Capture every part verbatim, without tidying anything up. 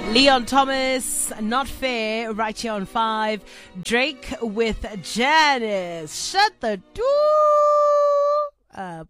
Leon Thomas, Not Fair, right here on five. Drake with Janice. Shut the door up.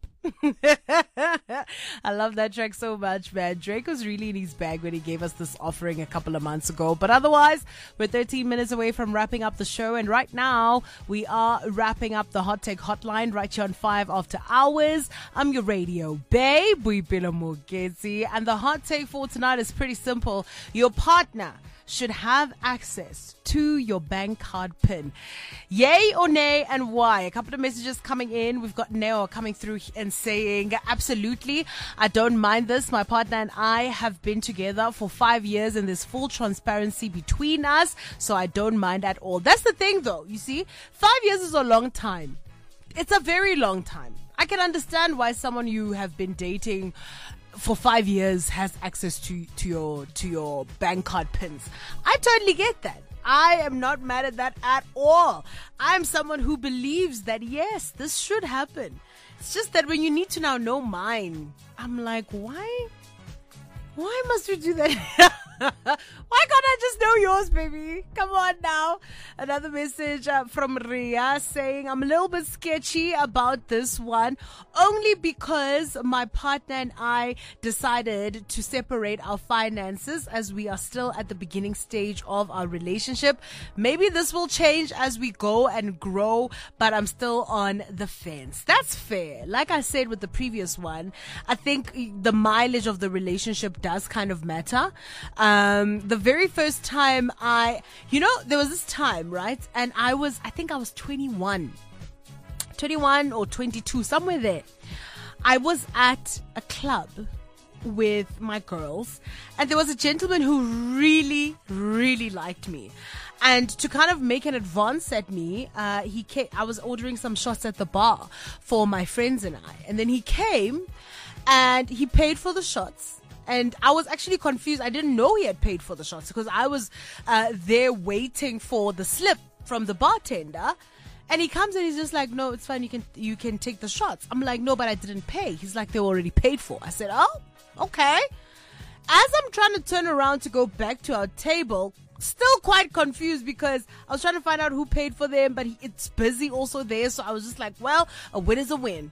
I love that track so much, man. Drake was really in his bag when he gave us this offering a couple of months ago. But otherwise, we're thirteen minutes away from wrapping up the show. And right now, we are wrapping up the Hot Take Hotline right here on five After Hours. I'm your radio babe, Boipelo Mogezi. And the hot take for tonight is pretty simple. Your partner should have access to your bank card pin. Yay or nay, and why? A couple of messages coming in. We've got Neo coming through and saying, absolutely, I don't mind this. My partner and I have been together for five years and there's full transparency between us, so I don't mind at all. That's the thing though, you see, five years is a long time. It's a very long time. I can understand why someone you have been dating for five years has access to, to your to your bank card pins. I totally get that. I am not mad at that at all. I'm someone who believes that yes, this should happen. It's just that when you need to now know mine, I'm like, why? Why must we do that? Why can't I just know yours, baby? Come on now. Another message uh, from Ria saying, I'm a little bit sketchy about this one only because my partner and I decided to separate our finances as we are still at the beginning stage of our relationship. Maybe this will change as we go and grow, but I'm still on the fence. That's fair. Like I said with the previous one, I think the mileage of the relationship does kind of matter. Um, the very first time I, you know, there was this time, right? And I was, I think I was twenty-one, twenty-one or twenty-two, somewhere there. I was at a club with my girls and there was a gentleman who really, really liked me. And to kind of make an advance at me, uh, he came, I was ordering some shots at the bar for my friends and I. And then he came and he paid for the shots. And I was actually confused. I didn't know he had paid for the shots because I was uh, there waiting for the slip from the bartender. And he comes and he's just like, no, it's fine. You can you can take the shots. I'm like, no, but I didn't pay. He's like, they were already paid for. I said, oh, okay. As I'm trying to turn around to go back to our table, still quite confused because I was trying to find out who paid for them, but he, it's busy also there. So I was just like, well, a win is a win.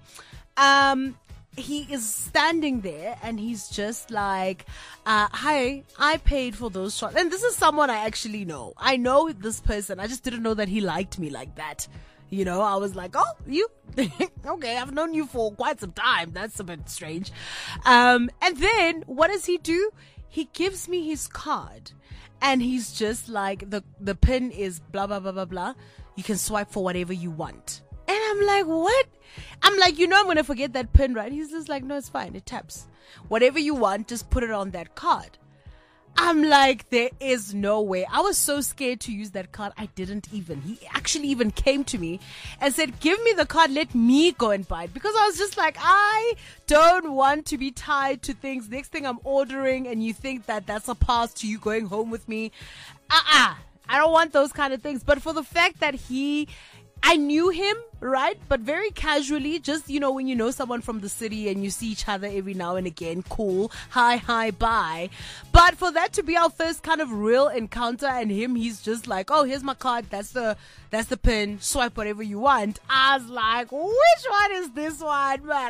Um... He is standing there and he's just like, uh, hi, I paid for those shots. And this is someone I actually know. I know this person. I just didn't know that he liked me like that. You know, I was like, oh, you, okay, I've known you for quite some time. That's a bit strange. Um, and then what does he do? He gives me his card and he's just like, the, the pin is blah, blah, blah, blah, blah. You can swipe for whatever you want. And I'm like, what? I'm like, you know, I'm going to forget that pin, right? He's just like, no, it's fine. It taps. Whatever you want, just put it on that card. I'm like, there is no way. I was so scared to use that card. I didn't even. He actually even came to me and said, give me the card. Let me go and buy it. Because I was just like, I don't want to be tied to things. Next thing I'm ordering and you think that that's a pass to you going home with me. Uh-uh. I don't want those kind of things. But for the fact that he... I knew him, right? But very casually, just, you know, when you know someone from the city and you see each other every now and again, cool, hi, hi, bye. But for that to be our first kind of real encounter and him, he's just like, oh, here's my card. That's the, that's the pin. Swipe whatever you want. I was like, which one is this one, man?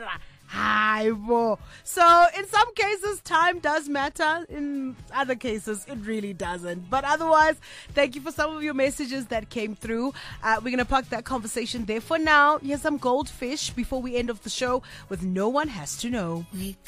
Hi, bo. So in some cases, time does matter. In other cases, it really doesn't. But otherwise, thank you for some of your messages that came through. Uh, we're going to park that conversation there for now. Here's some Goldfish before we end off the show with No One Has to Know.